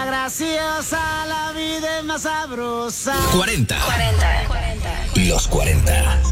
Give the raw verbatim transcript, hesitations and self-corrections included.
vida graciosa, la vida es más sabrosa. cuarenta. cuarenta. Los cuarenta.